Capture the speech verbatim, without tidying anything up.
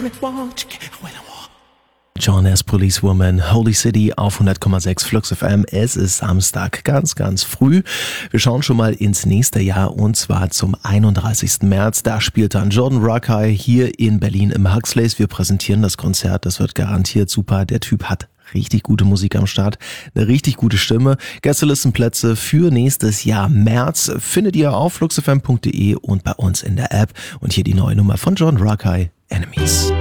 John S. Policewoman, Holy City auf hundert Komma sechs Flux F M. Es ist Samstag, ganz, ganz früh. Wir schauen schon mal ins nächste Jahr und zwar zum einunddreißigsten März. Da spielt dann Jordan Rakei hier in Berlin im Huxleys. Wir präsentieren das Konzert, das wird garantiert super. Der Typ hat richtig gute Musik am Start, eine richtig gute Stimme. Gästelistenplätze für nächstes Jahr März findet ihr auf fluxfm punkt de und bei uns in der App. Und hier die neue Nummer von Jordan Rakei, Enemies.